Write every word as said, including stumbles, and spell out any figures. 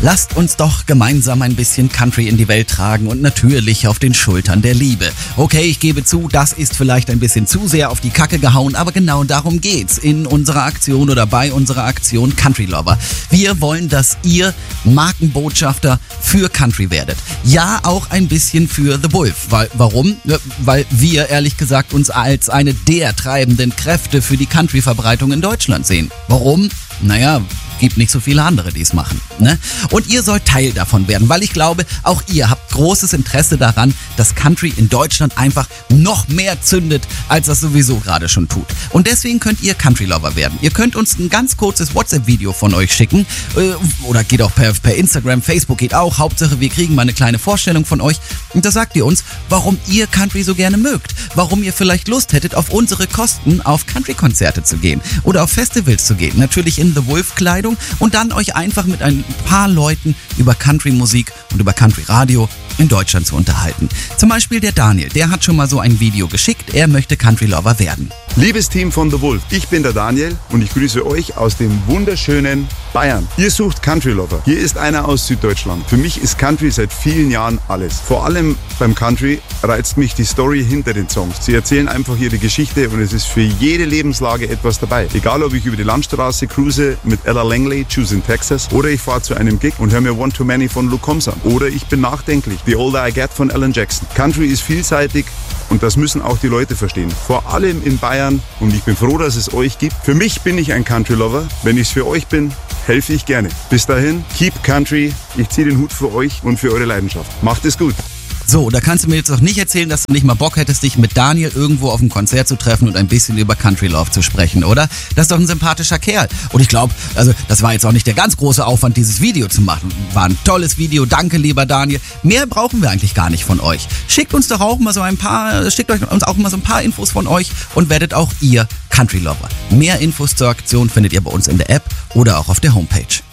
Lasst uns doch gemeinsam ein bisschen Country in die Welt tragen und natürlich auf den Schultern der Liebe. Okay, ich gebe zu, das ist vielleicht ein bisschen zu sehr auf die Kacke gehauen, aber genau darum geht's in unserer Aktion oder bei unserer Aktion Country Lover. Wir wollen, dass ihr Markenbotschafter für Country werdet. Ja, auch ein bisschen für The Wolf. Weil, warum? Weil wir, ehrlich gesagt, uns als eine der treibenden Kräfte für die Country-Verbreitung in Deutschland sehen. Warum? Naja, gibt nicht so viele andere, die es machen. Ne? Und ihr sollt Teil davon werden, weil ich glaube, auch ihr habt großes Interesse daran, dass Country in Deutschland einfach noch mehr zündet, als das sowieso gerade schon tut. Und deswegen könnt ihr Country Lover werden. Ihr könnt uns ein ganz kurzes WhatsApp-Video von euch schicken äh, oder geht auch per, per Instagram, Facebook geht auch. Hauptsache, wir kriegen mal eine kleine Vorstellung von euch und da sagt ihr uns, warum ihr Country so gerne mögt, warum ihr vielleicht Lust hättet, auf unsere Kosten auf Country-Konzerte zu gehen oder auf Festivals zu gehen. Natürlich in The Wolf-Kleidung und dann euch einfach mit ein paar Leuten über Country-Musik und über Country-Radio in Deutschland zu unterhalten. Zum Beispiel der Daniel, der hat schon mal so ein Video geschickt, er möchte Country Lover werden. Liebes Team von The Wolf, ich bin der Daniel und ich grüße euch aus dem wunderschönen Bayern. Ihr sucht Country Lover. Hier ist einer aus Süddeutschland. Für mich ist Country seit vielen Jahren alles. Vor allem beim Country reizt mich die Story hinter den Songs. Sie erzählen einfach ihre Geschichte und es ist für jede Lebenslage etwas dabei. Egal, ob ich über die Landstraße cruise mit Ella Langley, Choose in Texas, oder ich fahre zu einem Gig und höre mir One Too Many von Luke Combs an. Oder ich bin nachdenklich, The Older I Get von Alan Jackson. Country ist vielseitig und das müssen auch die Leute verstehen. Vor allem in Bayern und ich bin froh, dass es euch gibt. Für mich bin ich ein Country Lover. Wenn ich es für euch bin, helfe ich gerne. Bis dahin, keep Country. Ich ziehe den Hut für euch und für eure Leidenschaft. Macht es gut. So, da kannst du mir jetzt doch nicht erzählen, dass du nicht mal Bock hättest, dich mit Daniel irgendwo auf einem Konzert zu treffen und ein bisschen über Country Love zu sprechen, oder? Das ist doch ein sympathischer Kerl. Und ich glaube, also das war jetzt auch nicht der ganz große Aufwand, dieses Video zu machen. War ein tolles Video, danke lieber Daniel. Mehr brauchen wir eigentlich gar nicht von euch. Schickt uns doch auch mal so ein paar, schickt euch uns auch mal so ein paar Infos von euch und werdet auch ihr Country Lover. Mehr Infos zur Aktion findet ihr bei uns in der App oder auch auf der Homepage.